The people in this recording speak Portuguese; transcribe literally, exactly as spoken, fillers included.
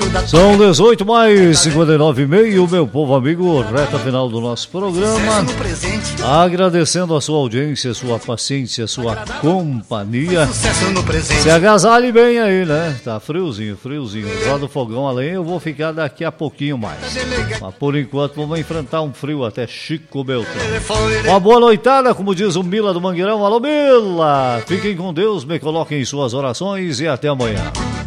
São dezoito mais cinquenta e nove e meio, meu povo amigo, reta final do nosso programa. Agradecendo a sua audiência, sua paciência, sua companhia. Se agasalhe bem aí, né? Tá friozinho, friozinho. Lá do fogão além eu vou ficar daqui a pouquinho mais. Mas por enquanto vamos enfrentar um frio até Chico Beltrão. Uma boa noitada, como diz o Mila do Mangueirão. Alô, Mila! Fiquem com Deus, me coloquem em suas orações e até amanhã.